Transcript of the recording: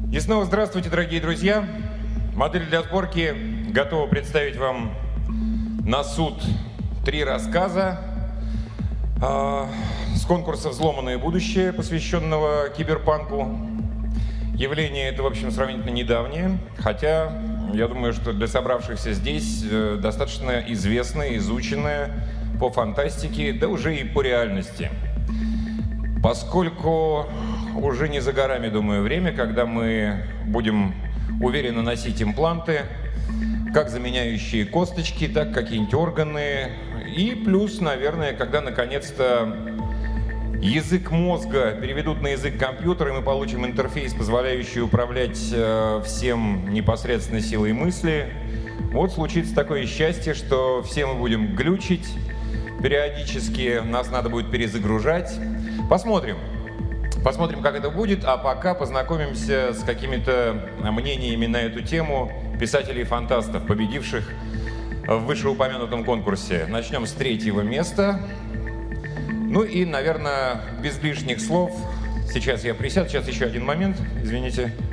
И снова здравствуйте, дорогие друзья. Модель для сборки готова представить вам на суд 3 рассказа с конкурса «Взломанное будущее», посвященного киберпанку. Явление это, в общем, сравнительно недавнее, хотя я думаю, что для собравшихся здесь достаточно известное, изученное по фантастике, да уже и по реальности. Поскольку уже не за горами, думаю, время, когда мы будем уверенно носить импланты, как заменяющие косточки, так какие-нибудь органы. И плюс, наверное, когда наконец-то язык мозга переведут на язык компьютера, и мы получим интерфейс, позволяющий управлять всем непосредственно силой мысли. Вот случится такое счастье, что все мы будем глючить периодически, нас надо будет перезагружать. Посмотрим. Посмотрим, как это будет, а пока познакомимся с какими-то мнениями на эту тему писателей-фантастов, победивших в вышеупомянутом конкурсе. Начнем с 3-го места. Ну и, наверное, без лишних слов. Сейчас я присяду, сейчас еще один момент, извините.